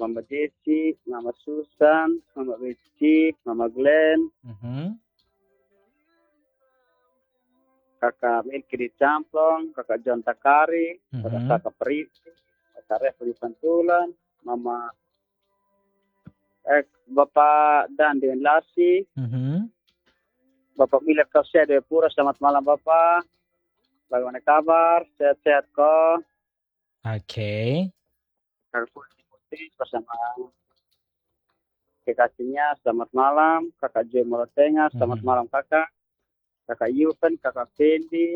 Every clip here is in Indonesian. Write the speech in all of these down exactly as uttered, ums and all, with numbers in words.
Mama Desi, Mama Susan, Mama Beci, Mama Glenn, Mhm. Kakak Milky di Camplong, Kakak John Takari, Kakak Mhm. Saka Perisi, Kakak Revo di Pantulan, Mama eh, Bapak Dan di Lasi, Mhm. Bapak Milik Kausia di Pura. Selamat malam Bapak. Bagaimana kabar? Sehat-sehat kok? Oke. Kakak Putih bersama kekasihnya. Selamat malam. Kakak Joy Morotenga. Selamat Mhm. malam kakak. Kakak Yuven, Kakak Fendi,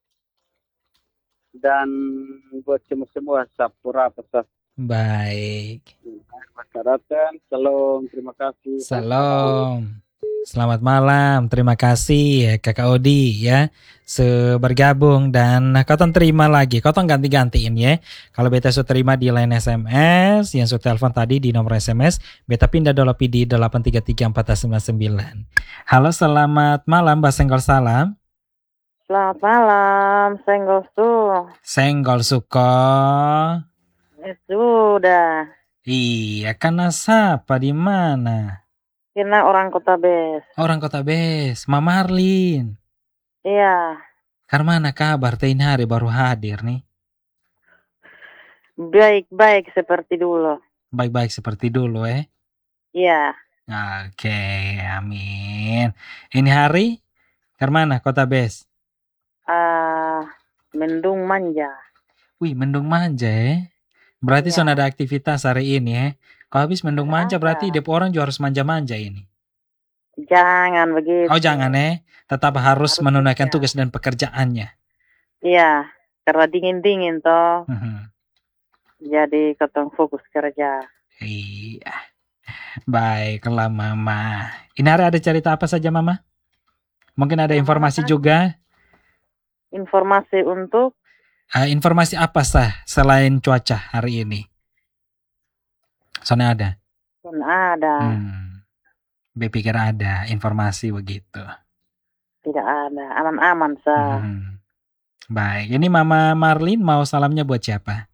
dan buat semua-semua Sapura peserta Baik. masyarakat. Salam, terima kasih. Selamat malam. Salam. Selamat malam. Terima kasih ya Kakak Odi ya. Sebergabung dan kau terima lagi. Kau ganti-gantiin ya. Kalau beta sudah terima di line S M S, yang sudah telepon tadi di nomor S M S, beta pindah dulu di delapan tiga tiga empat sembilan sembilan. Halo, selamat malam Mbak Senggol Salam. Selamat malam, Senggol Su. Senggol Suko. Ya sudah. Iya, karena siapa di mana? Kena orang Kota Bes. Orang Kota Bes, Mama Arlin. Iya. Karena kabar teh ini hari baru hadir nih. Baik-baik seperti dulu. Baik-baik seperti dulu eh. Iya. Oke, amin. Ini hari kemana Kota Bes? Uh, mendung manja. Wih, mendung manja eh. Berarti Iya. sudah ada aktivitas hari ini eh. Kalau habis mendung Ada. manja berarti dep orang juga harus manja-manja ini. Jangan begitu. Oh jangan eh. Tetap harus, harus menunaikan kerja. tugas dan pekerjaannya. Iya, karena dingin-dingin toh. Mm-hmm. Jadi ketong fokus kerja. Iya. Baiklah Mama. Ini hari ada cerita apa saja Mama? Mungkin ada informasi Mama juga? Informasi untuk? Uh, informasi apa sah selain cuaca hari ini? Soalnya ada? Soalnya ada. Hmm. Berpikir ada informasi begitu. Tidak ada, aman-aman sah. Hmm. Baik, ini Mama Marlin mau salamnya buat siapa?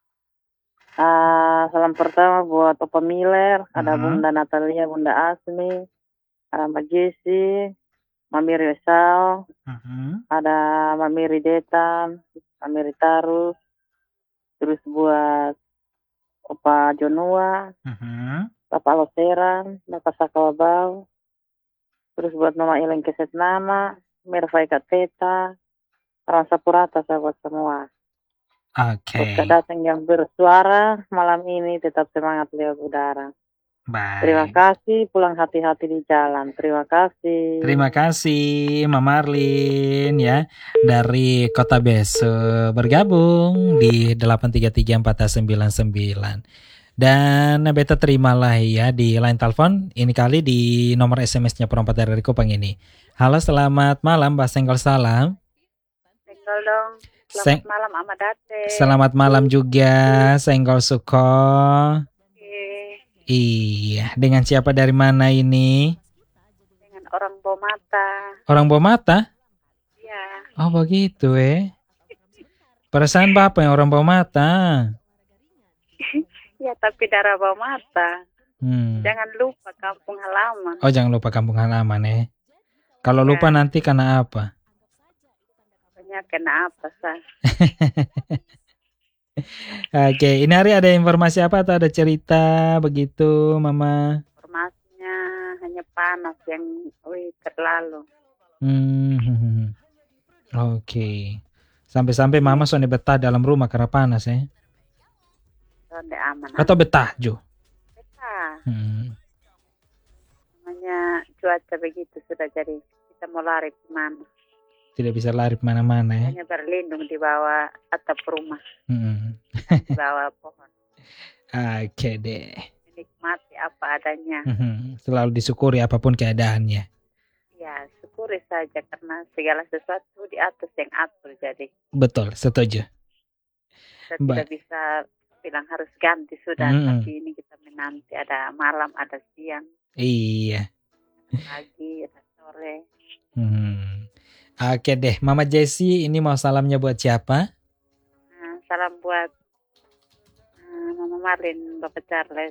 Uh, salam pertama buat Opa Miller, hmm. ada Bunda Natalia, Bunda Asmi, ada Mbak Jesi, Mami Resal, hmm. ada Mami Ridetan, Mami Ritarus, terus buat Opa Jonua, hmm. Bapak Loseran, Bapak Sakawabau, terus buat Mama Ileng Keset Nama, Mervai Kateta, Rasa Purata sahabat semua. Oke. Okay. Datang yang bersuara malam ini tetap semangat lewat udara. Baik. Terima kasih, pulang hati-hati di jalan. Terima kasih. Terima kasih Mama Marlin ya dari Kota Beso bergabung di delapan tiga tiga empat sembilan sembilan. Dan beta terimalah ya di line telepon ini kali di nomor S M S-nya perempat dari Kupang ini. Halo, selamat malam Mbak Senggol Salam. Senggol dong. Selamat Seng- malam Ahmad Date. Selamat malam juga Senggol Suko. Oke. Iya, dengan siapa dari mana ini? Dengan orang Bomata. Orang Bomata? Iya. Oh begitu eh. Perasaan Bapak yang orang Bomata. Ya tapi darah Bomata. Hmm. Jangan lupa kampung halaman. Oh jangan lupa kampung halaman eh. Kalau ya. Lupa nanti karena apa? Kena apa sah? Oke, ini hari ada informasi apa atau ada cerita begitu, Mama? Informasinya hanya panas yang, wih terlalu. Hmm, Oke, sampai-sampai Mama soalnya betah dalam rumah karena panas ya? Soalnya aman. Atau betah Jo? Betah. Hmm. Namanya cuaca begitu sudah jadi kita mau lari kemana? Tidak bisa lari kemana-mana ya. Hanya berlindung di bawah atap rumah. Hmm. Di bawah pohon. Oke deh. Menikmati apa adanya. Hmm. Selalu disyukuri apapun keadaannya. Ya, syukuri saja karena segala sesuatu di atas yang atur jadi. Betul, setuju. Kita ba- tidak bisa bilang harus ganti sudah. Hmm. Tapi ini kita menanti ada malam, ada siang. Iya. Pagi, ada sore. Hmm. Oke deh, Mama Jessie ini mau salamnya buat siapa? Nah, salam buat uh, Mama Marlin, Bapak Charles,